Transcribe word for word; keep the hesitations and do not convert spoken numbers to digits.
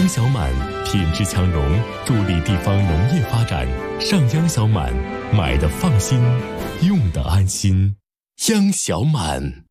央小满品质强融，助力地方农业发展。上央小满，买的放心，用的安心。央小满。